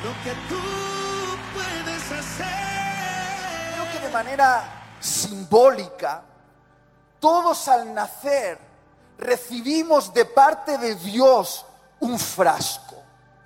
lo que tú puedes hacer. Creo que de manera simbólica, todos al nacer recibimos de parte de Dios un frasco.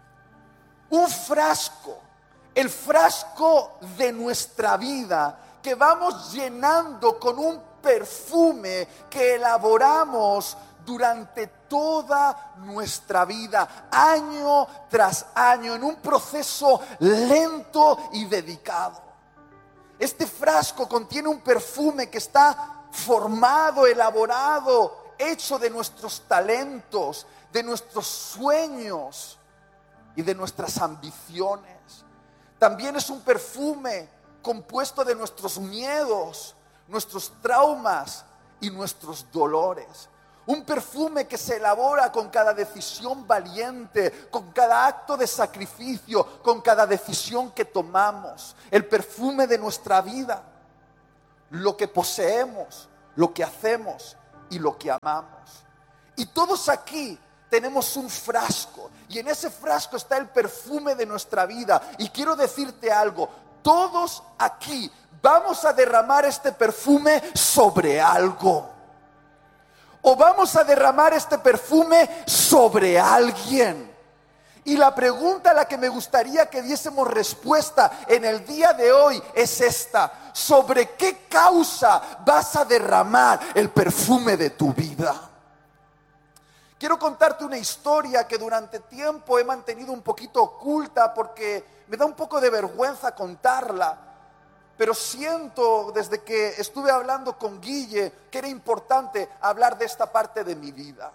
Un frasco, el frasco de nuestra vida, que vamos llenando con un perfume que elaboramos durante toda nuestra vida, año tras año, en un proceso lento y dedicado. Este frasco contiene un perfume que está formado, elaborado, hecho de nuestros talentos, de nuestros sueños y de nuestras ambiciones. También es un perfume compuesto de nuestros miedos, nuestros traumas y nuestros dolores. Un perfume que se elabora con cada decisión valiente, con cada acto de sacrificio, con cada decisión que tomamos. El perfume de nuestra vida, lo que poseemos, lo que hacemos y lo que amamos. Y todos aquí tenemos un frasco, y en ese frasco está el perfume de nuestra vida. Y quiero decirte algo, todos aquí vamos a derramar este perfume sobre algo. O vamos a derramar este perfume sobre alguien. Y la pregunta a la que me gustaría que diésemos respuesta en el día de hoy es esta: ¿sobre qué causa vas a derramar el perfume de tu vida? Quiero contarte una historia que durante tiempo he mantenido un poquito oculta porque me da un poco de vergüenza contarla. Pero siento desde que estuve hablando con Guille que era importante hablar de esta parte de mi vida.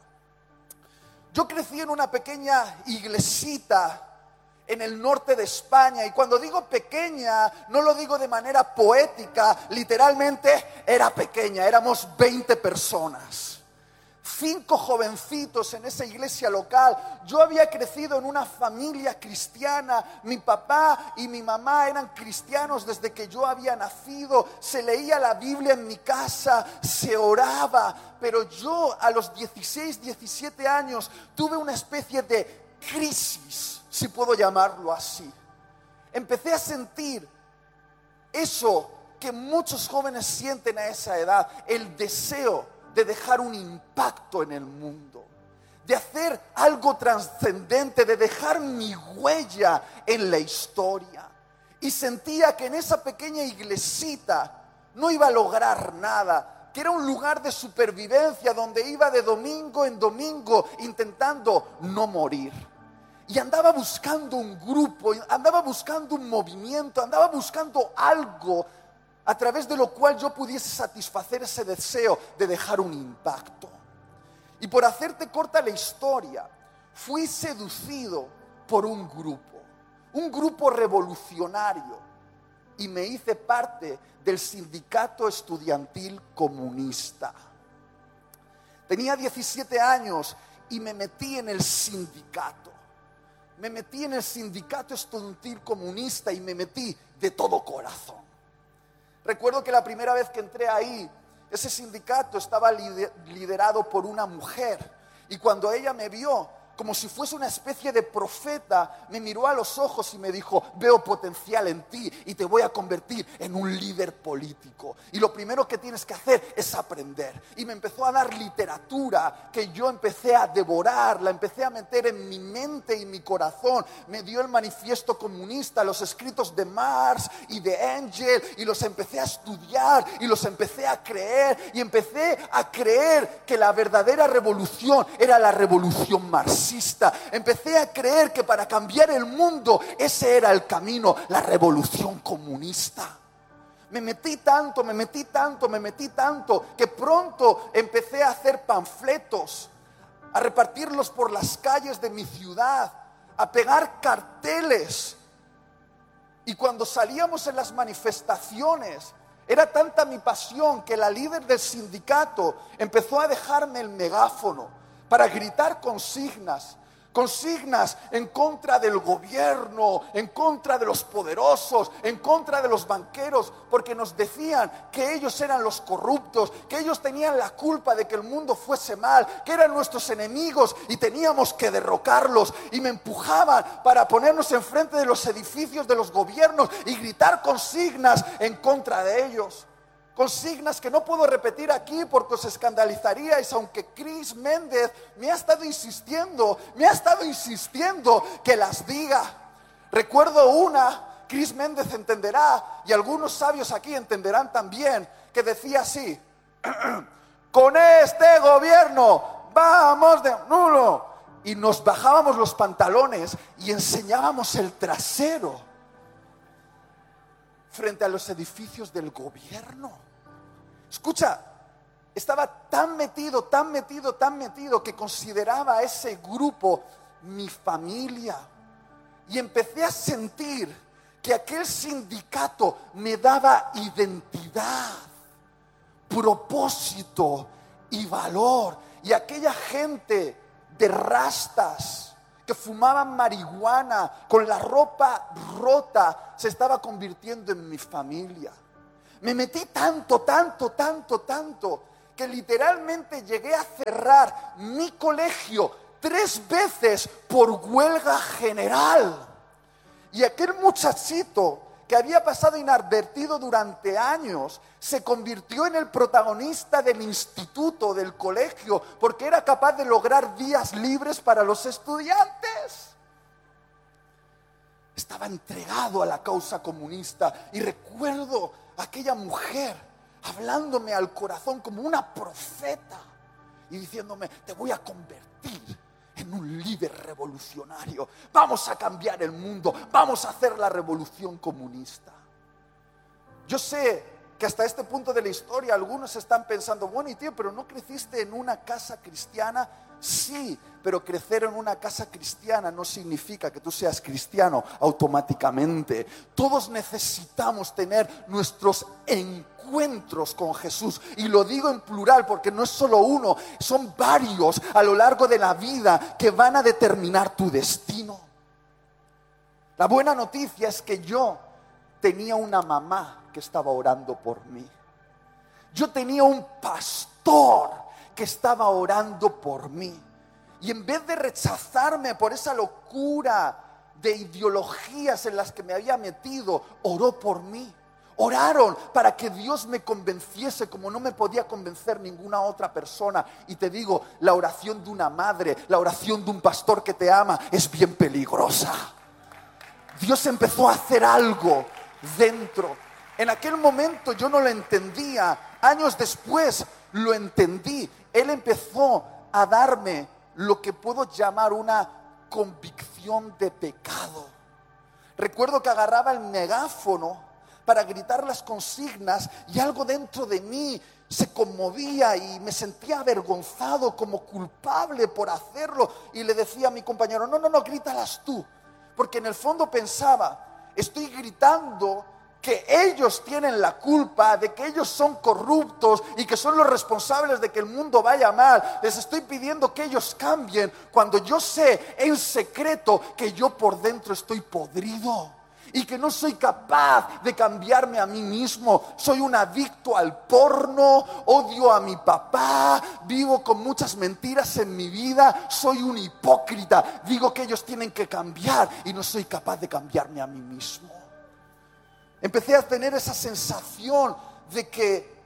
Yo crecí en una pequeña iglesita en el norte de España, y cuando digo pequeña no lo digo de manera poética, literalmente era pequeña, éramos 20 personas. 5 jovencitos en esa iglesia local. Yo había crecido en una familia cristiana. Mi papá y mi mamá eran cristianos desde que yo había nacido. Se leía la Biblia en mi casa, se oraba. Pero yo a los 16, 17 años tuve una especie de crisis, si puedo llamarlo así. Empecé a sentir eso que muchos jóvenes sienten a esa edad, el deseo de dejar un impacto en el mundo, de hacer algo trascendente, de dejar mi huella en la historia. Y sentía que en esa pequeña iglesita no iba a lograr nada, que era un lugar de supervivencia donde iba de domingo en domingo intentando no morir. Y andaba buscando un grupo, andaba buscando un movimiento, andaba buscando algo a través de lo cual yo pudiese satisfacer ese deseo de dejar un impacto. Y por hacerte corta la historia, fui seducido por un grupo revolucionario, y me hice parte del sindicato estudiantil comunista. Tenía 17 años y me metí en el sindicato. Me metí en el sindicato estudiantil comunista y me metí de todo corazón. Recuerdo que la primera vez que entré ahí, ese sindicato estaba liderado por una mujer. Y cuando ella me vio, como si fuese una especie de profeta, me miró a los ojos y me dijo: veo potencial en ti y te voy a convertir en un líder político. Y lo primero que tienes que hacer es aprender. Y me empezó a dar literatura que yo empecé a devorar, la empecé a meter en mi mente y mi corazón. Me dio el manifiesto comunista, los escritos de Marx y de Engel, y los empecé a estudiar y los empecé a creer. Y empecé a creer que la verdadera revolución era la revolución marxista. Empecé a creer que para cambiar el mundo ese era el camino, la revolución comunista. Me metí tanto que pronto empecé a hacer panfletos, a repartirlos por las calles de mi ciudad, a pegar carteles. Y cuando salíamos en las manifestaciones, era tanta mi pasión que la líder del sindicato empezó a dejarme el megáfono para gritar consignas Consignas en contra del gobierno, en contra de los poderosos, en contra de los banqueros, porque nos decían que ellos eran los corruptos, que ellos tenían la culpa de que el mundo fuese mal, que eran nuestros enemigos y teníamos que derrocarlos. Y me empujaban para ponernos enfrente de los edificios de los gobiernos y gritar consignas en contra de ellos. Consignas que no puedo repetir aquí porque os escandalizaríais, aunque Chris Méndez me ha estado insistiendo que las diga. Recuerdo una, Chris Méndez entenderá, y algunos sabios aquí entenderán también, que decía así: con este gobierno vamos de nulo. Y nos bajábamos los pantalones y enseñábamos el trasero frente a los edificios del gobierno. Escucha, estaba tan metido que consideraba a ese grupo mi familia. Y empecé a sentir que aquel sindicato me daba identidad, propósito y valor. Y aquella gente de rastas que fumaban marihuana con la ropa rota se estaba convirtiendo en mi familia. Me metí tanto que literalmente llegué a cerrar mi colegio 3 veces por huelga general. Y aquel muchachito que había pasado inadvertido durante años se convirtió en el protagonista del instituto, del colegio, porque era capaz de lograr días libres para los estudiantes. Estaba entregado a la causa comunista y recuerdo a aquella mujer hablándome al corazón como una profeta y diciéndome: te voy a convertir en un líder revolucionario, vamos a cambiar el mundo, vamos a hacer la revolución comunista. Yo sé que hasta este punto de la historia algunos están pensando: bueno, y tío, pero ¿no creciste en una casa cristiana? Sí, pero crecer en una casa cristiana no significa que tú seas cristiano automáticamente. Todos necesitamos tener nuestros encuentros con Jesús, y lo digo en plural porque no es solo uno, son varios a lo largo de la vida que van a determinar tu destino. La buena noticia es que yo tenía una mamá que estaba orando por mí. Yo tenía un pastor que estaba orando por mí. Y en vez de rechazarme por esa locura de ideologías en las que me había metido, oró por mí. Oraron para que Dios me convenciese como no me podía convencer ninguna otra persona. Y te digo, la oración de una madre, la oración de un pastor que te ama es bien peligrosa. Dios empezó a hacer algo dentro. En aquel momento yo no lo entendía. Años después lo entendí. Él empezó a darme lo que puedo llamar una convicción de pecado. Recuerdo que agarraba el megáfono para gritar las consignas y algo dentro de mí se conmovía y me sentía avergonzado, como culpable por hacerlo. Y le decía a mi compañero: no, grítalas tú. Porque en el fondo pensaba: estoy gritando que ellos tienen la culpa de que ellos son corruptos y que son los responsables de que el mundo vaya mal. Les estoy pidiendo que ellos cambien, cuando yo sé en secreto que yo por dentro estoy podrido y que no soy capaz de cambiarme a mí mismo. Soy un adicto al porno, odio a mi papá, vivo con muchas mentiras en mi vida, soy un hipócrita. Digo que ellos tienen que cambiar y no soy capaz de cambiarme a mí mismo. Empecé a tener esa sensación de que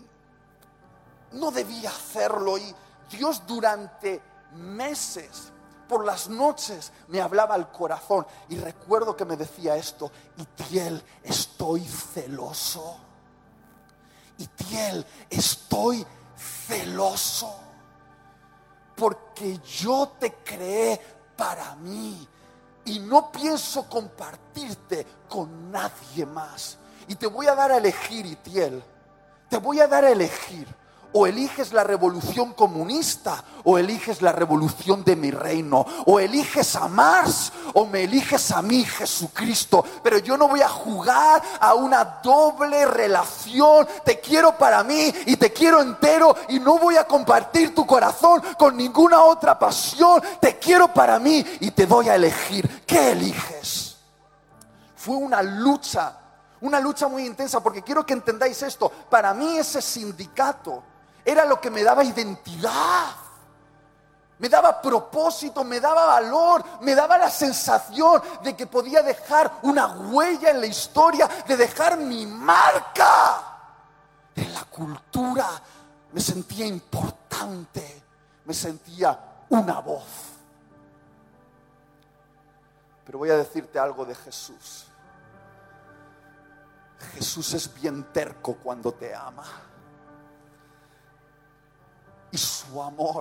no debía hacerlo, y Dios durante meses, por las noches, me hablaba al corazón. Y recuerdo que me decía esto: Itiel, estoy celoso. Itiel, estoy celoso, porque yo te creé para mí y no pienso compartirte con nadie más. Y te voy a dar a elegir, Itiel. Te voy a dar a elegir. o eliges la revolución comunista o eliges la revolución de mi reino, o eliges a Marx o me eliges a mí, Jesucristo. Pero yo no voy a jugar a una doble relación. Te quiero para mí y te quiero entero, y no voy a compartir tu corazón con ninguna otra pasión. Te quiero para mí y te doy a elegir. ¿Qué eliges? Fue una lucha muy intensa, porque quiero que entendáis esto. Para mí ese sindicato era lo que me daba identidad, me daba propósito, me daba valor, me daba la sensación de que podía dejar una huella en la historia, de dejar mi marca en la cultura. Me sentía importante, me sentía una voz. Pero voy a decirte algo de Jesús. Jesús es bien terco cuando te ama. Y su amor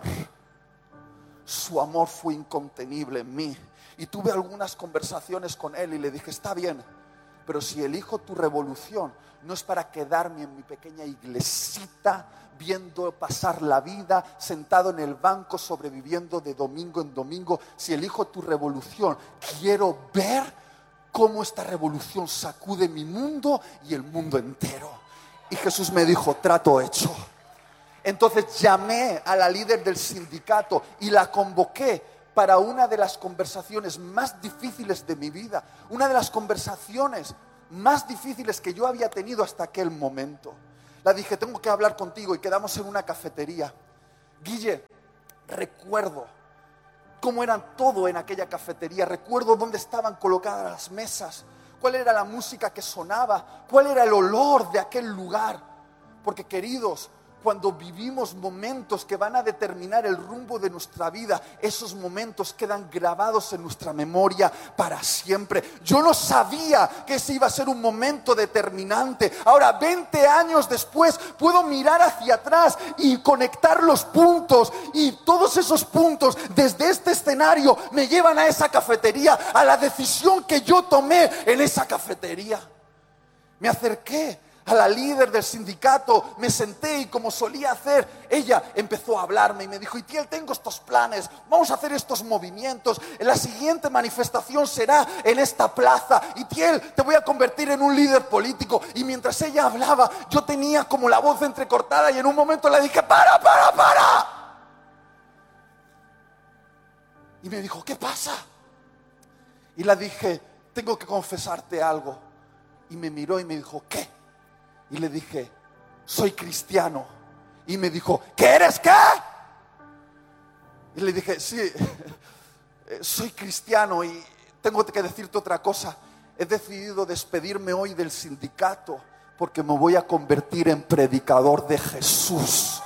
fue incontenible en mí. Y tuve algunas conversaciones con él y le dije: está bien, pero si elijo tu revolución, no es para quedarme en mi pequeña iglesita viendo pasar la vida, sentado en el banco, sobreviviendo de domingo en domingo. Si elijo tu revolución, quiero ver cómo esta revolución sacude mi mundo y el mundo entero. Y Jesús me dijo: trato hecho. Entonces llamé a la líder del sindicato y la convoqué para una de las conversaciones más difíciles de mi vida, una de las conversaciones más difíciles que yo había tenido hasta aquel momento. La dije: tengo que hablar contigo, y quedamos en una cafetería. Guille, recuerdo cómo era todo en aquella cafetería, recuerdo dónde estaban colocadas las mesas, cuál era la música que sonaba, cuál era el olor de aquel lugar. Porque, queridos, cuando vivimos momentos que van a determinar el rumbo de nuestra vida, esos momentos quedan grabados en nuestra memoria para siempre. Yo no sabía que ese iba a ser un momento determinante. Ahora, 20 años después, puedo mirar hacia atrás y conectar los puntos, y todos esos puntos desde este escenario me llevan a esa cafetería, a la decisión que yo tomé en esa cafetería. Me acerqué a la líder del sindicato, me senté, y como solía hacer, ella empezó a hablarme y me dijo: Itiel, tengo estos planes, vamos a hacer estos movimientos, la siguiente manifestación será en esta plaza. Itiel, te voy a convertir en un líder político. Y mientras ella hablaba, yo tenía como la voz entrecortada, y en un momento le dije: para. Y me dijo: ¿qué pasa? Y le dije: tengo que confesarte algo. Y me miró y me dijo: ¿qué? Y le dije: soy cristiano. Y me dijo: ¿qué eres qué? Y le dije: sí, soy cristiano, y tengo que decirte otra cosa. He decidido despedirme hoy del sindicato porque me voy a convertir en predicador de Jesús.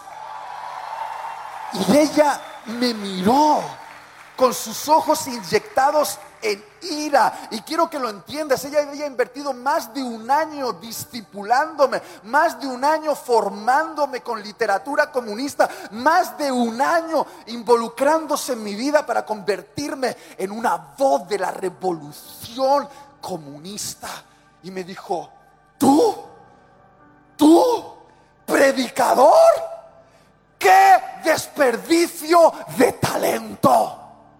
Y ella me miró con sus ojos inyectados en ira. Y quiero que lo entiendas: ella había invertido más de un año discipulándome, más de un año formándome con literatura comunista, más de un año involucrándose en mi vida para convertirme en una voz de la revolución comunista. Y me dijo: ¿Tú, predicador? ¡Qué desperdicio de talento!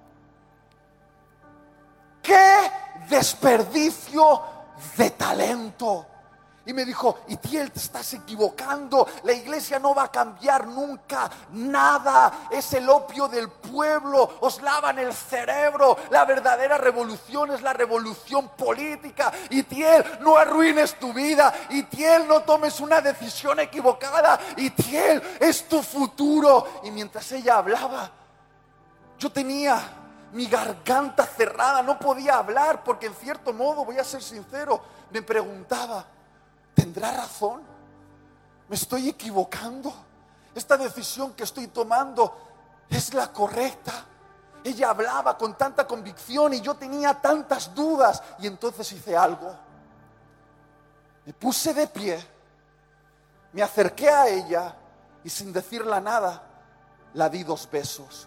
¡Qué desperdicio de talento! Y me dijo: Itiel, te estás equivocando, la iglesia no va a cambiar nunca nada, es el opio del pueblo, os lavan el cerebro, la verdadera revolución es la revolución política. Itiel, no arruines tu vida, Itiel, no tomes una decisión equivocada, Itiel, es tu futuro. Y mientras ella hablaba, yo tenía mi garganta cerrada, no podía hablar, porque en cierto modo, voy a ser sincero, me preguntaba: ¿tendrá razón? ¿Me estoy equivocando? ¿Esta decisión que estoy tomando es la correcta? Ella hablaba con tanta convicción y yo tenía tantas dudas. Y entonces hice algo. Me puse de pie, me acerqué a ella y, sin decirle nada, la di 2 besos.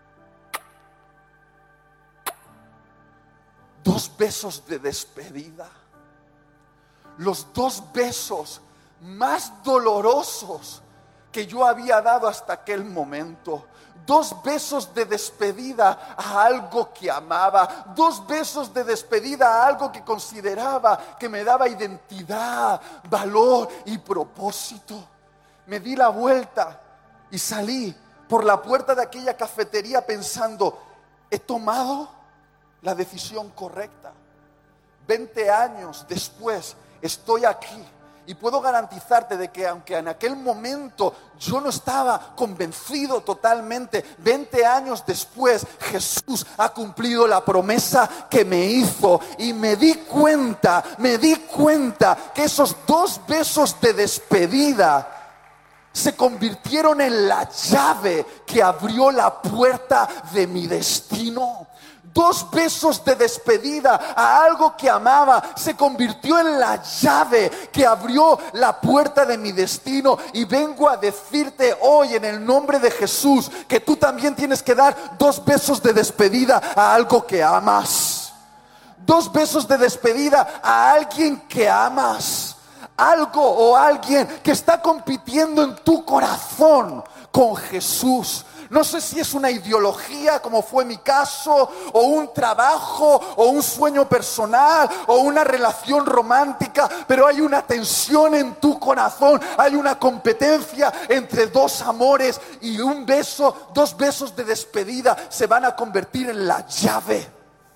2 besos de despedida. Los 2 besos más dolorosos que yo había dado hasta aquel momento. 2 besos de despedida a algo que amaba. 2 besos de despedida a algo que consideraba que me daba identidad, valor y propósito. Me di la vuelta y salí por la puerta de aquella cafetería pensando, ¿he tomado la decisión correcta? 20 años después estoy aquí. Y puedo garantizarte de que aunque en aquel momento yo no estaba convencido totalmente, 20 años después Jesús ha cumplido la promesa que me hizo. Y me di cuenta que esos 2 besos de despedida se convirtieron en la llave que abrió la puerta de mi destino. 2 besos de despedida a algo que amaba se convirtió en la llave que abrió la puerta de mi destino. Y vengo a decirte hoy en el nombre de Jesús que tú también tienes que dar 2 besos de despedida a algo que amas. 2 besos de despedida a alguien que amas. Algo o alguien que está compitiendo en tu corazón con Jesús. No sé si es una ideología, como fue mi caso, o un trabajo, o un sueño personal, o una relación romántica, pero hay una tensión en tu corazón, hay una competencia entre 2 amores, y 2 besos de despedida se van a convertir en la llave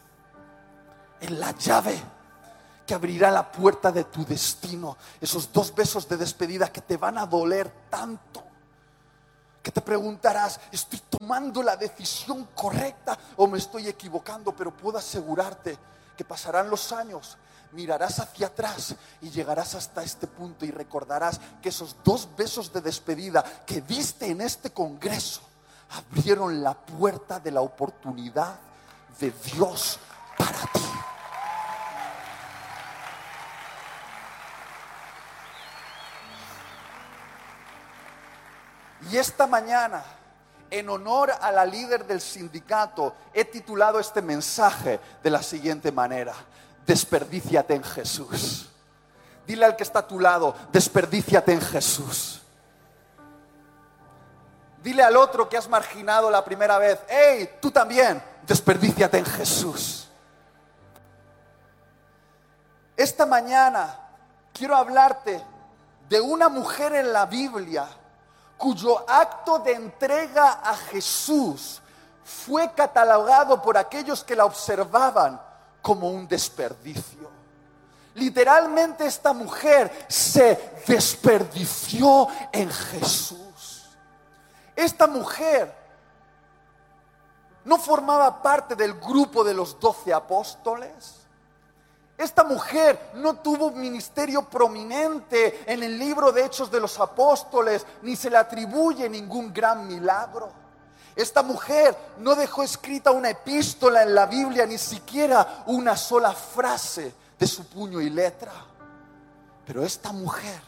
que abrirá la puerta de tu destino. Esos 2 besos de despedida que te van a doler tanto, que te preguntarás, ¿estoy tomando la decisión correcta o me estoy equivocando? Pero puedo asegurarte que pasarán los años, mirarás hacia atrás y llegarás hasta este punto y recordarás que esos 2 besos de despedida que diste en este congreso abrieron la puerta de la oportunidad de Dios para ti. Y esta mañana, en honor a la líder del sindicato, he titulado este mensaje de la siguiente manera: desperdíciate en Jesús. Dile al que está a tu lado, desperdíciate en Jesús. Dile al otro que has marginado la primera vez, hey, tú también, desperdíciate en Jesús. Esta mañana quiero hablarte de una mujer en la Biblia cuyo acto de entrega a Jesús fue catalogado por aquellos que la observaban como un desperdicio. Literalmente esta mujer se desperdició en Jesús. Esta mujer no formaba parte del grupo de los 12 apóstoles. Esta mujer no tuvo un ministerio prominente en el libro de Hechos de los Apóstoles, ni se le atribuye ningún gran milagro. Esta mujer no dejó escrita una epístola en la Biblia, ni siquiera una sola frase de su puño y letra. Pero esta mujer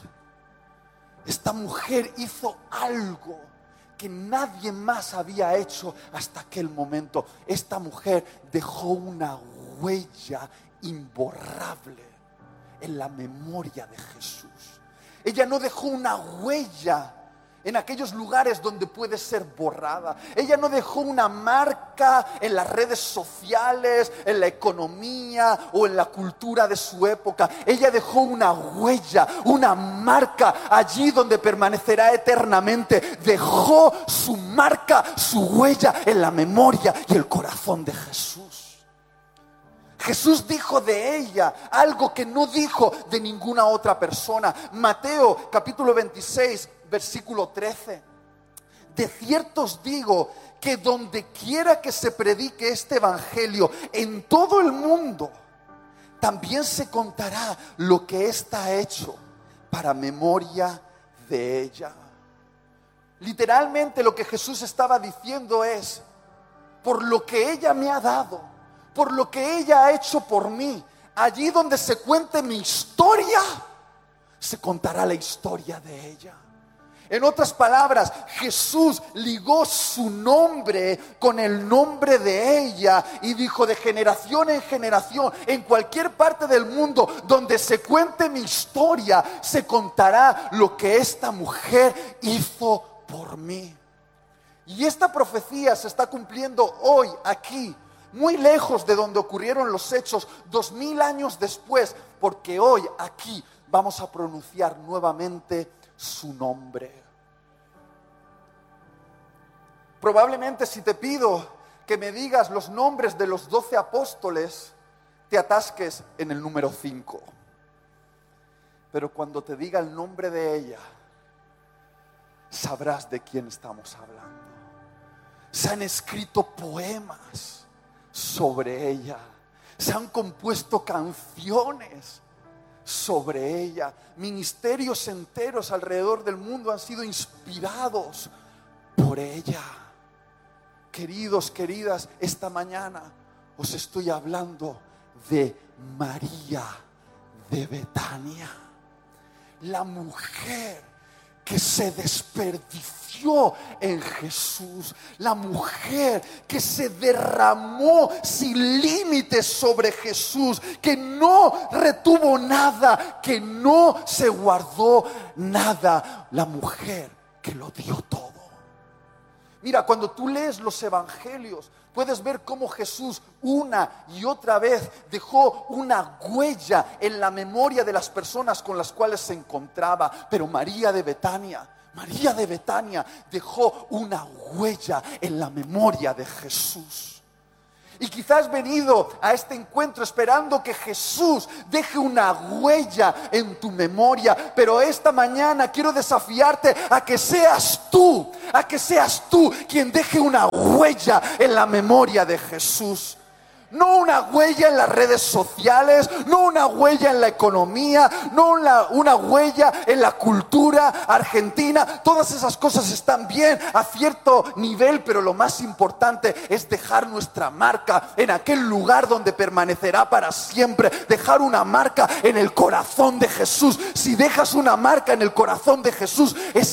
hizo algo que nadie más había hecho hasta aquel momento. Esta mujer dejó una huella imborrable en la memoria de Jesús. Ella no dejó una huella en aquellos lugares donde puede ser borrada. Ella no dejó una marca en las redes sociales, en la economía o en la cultura de su época. Ella dejó una huella, una marca allí donde permanecerá eternamente. Dejó su marca, su huella en la memoria y el corazón de Jesús. Jesús dijo de ella algo que no dijo de ninguna otra persona. Mateo capítulo 26, versículo 13. De cierto os digo que donde quiera que se predique este evangelio en todo el mundo, también se contará lo que ésta ha hecho para memoria de ella. Literalmente lo que Jesús estaba diciendo es: por lo que ella me ha dado, por lo que ella ha hecho por mí, allí donde se cuente mi historia, se contará la historia de ella. En otras palabras, Jesús ligó su nombre con el nombre de ella y dijo: de generación en generación, en cualquier parte del mundo donde se cuente mi historia, se contará lo que esta mujer hizo por mí. Y esta profecía se está cumpliendo hoy, aquí, muy lejos de donde ocurrieron los hechos, 2000 años después, porque hoy, aquí, vamos a pronunciar nuevamente su nombre. Probablemente si te pido que me digas los nombres de los 12 apóstoles, te atasques en el número 5. Pero cuando te diga el nombre de ella, sabrás de quién estamos hablando. Se han escrito poemas sobre ella, se han compuesto canciones sobre ella. Ministerios enteros alrededor del mundo han sido inspirados por ella. Queridos, queridas, esta mañana os estoy hablando de María de Betania, la mujer que se desperdició en Jesús, la mujer que se derramó sin límites sobre Jesús, que no retuvo nada, que no se guardó nada, la mujer que lo dio todo. Mira, cuando tú lees los evangelios, puedes ver cómo Jesús una y otra vez dejó una huella en la memoria de las personas con las cuales se encontraba. Pero María de Betania dejó una huella en la memoria de Jesús. Y quizás has venido a este encuentro esperando que Jesús deje una huella en tu memoria, pero esta mañana quiero desafiarte a que seas tú quien deje una huella en la memoria de Jesús. No una huella en las redes sociales, no una huella en la economía, no una huella en la cultura argentina. Todas esas cosas están bien a cierto nivel, pero lo más importante es dejar nuestra marca en aquel lugar donde permanecerá para siempre. Dejar una marca en el corazón de Jesús. Si dejas una marca en el corazón de Jesús,